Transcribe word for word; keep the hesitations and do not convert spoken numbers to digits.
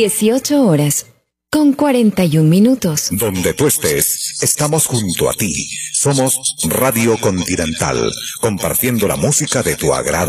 dieciocho horas, con cuarenta y un minutos. Donde tú estés, estamos junto a ti. Somos Radio Continental, compartiendo la música de tu agrado.